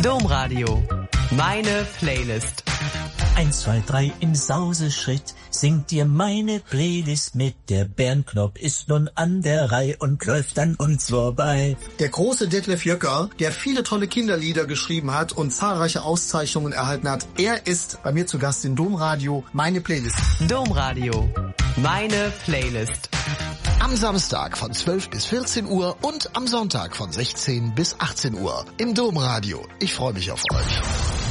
Domradio. Meine Playlist. 1, 2, 3 im Sauseschritt singt dir meine Playlist mit. Der Bärenknopf ist nun an der Reihe und läuft an uns vorbei. Der große Detlef Jöcker, der viele tolle Kinderlieder geschrieben hat und zahlreiche Auszeichnungen erhalten hat, er ist bei mir zu Gast in Domradio, meine Playlist. Domradio. Meine Playlist. Am Samstag von 12 bis 14 Uhr und am Sonntag von 16 bis 18 Uhr im Domradio. Ich freue mich auf euch.